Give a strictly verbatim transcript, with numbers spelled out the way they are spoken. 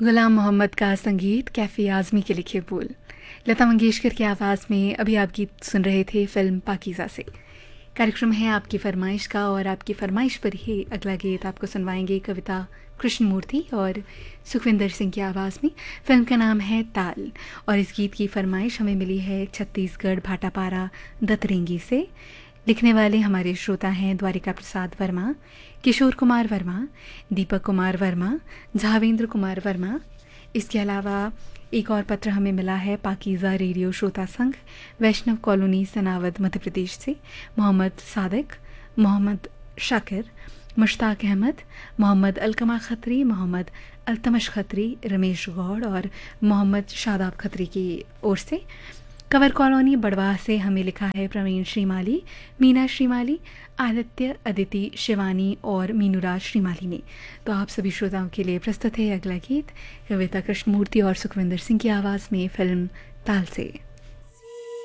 गुलाम मोहम्मद का संगीत, कैफ़ी आज़मी के लिखे बोल, लता मंगेशकर की आवाज़ में अभी आप गीत सुन रहे थे फिल्म पाकीज़ा से। कार्यक्रम है आपकी फरमाइश का और आपकी फरमाइश पर ही अगला गीत आपको सुनवाएंगे कविता कृष्णमूर्ति और सुखविंदर सिंह की आवाज़ में। फिल्म का नाम है ताल और इस गीत की फरमाइश हमें मिली है छत्तीसगढ़ भाटापारा दतरेंगी से। लिखने वाले हमारे श्रोता हैं द्वारिका प्रसाद वर्मा, किशोर कुमार वर्मा, दीपक कुमार वर्मा, झावेंद्र कुमार वर्मा। इसके अलावा एक और पत्र हमें मिला है पाकीज़ा रेडियो श्रोता संघ, वैष्णव कॉलोनी सनावद मध्य प्रदेश से। मोहम्मद सादिक, मोहम्मद शाकिर, मुश्ताक अहमद, मोहम्मद अलकमा खत्री, मोहम्मद अल्तमश खत्री, रमेश गौड़ और मोहम्मद शादाब खत्री की ओर से। कवर कॉलोनी बड़वाह से हमें लिखा है प्रवीण श्रीमाली, मीना श्रीमाली, आदित्य, अदिति, शिवानी और मीनूराज श्रीमाली ने। तो आप सभी श्रोताओं के लिए प्रस्तुत है अगला गीत कविता कृष्णमूर्ति और सुखविंदर सिंह की आवाज़ में फिल्म ताल से।